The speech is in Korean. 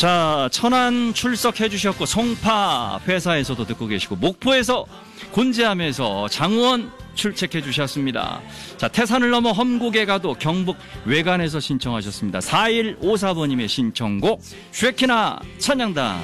자, 천안 출석해 주셨고 송파 회사에서도 듣고 계시고 목포에서 곤지암에서 장우원 출첵해 주셨습니다. 자, 태산을 넘어 험곡에 가도 경북 외관에서 신청하셨습니다. 4154번님의 신청곡 쉐키나 찬양단.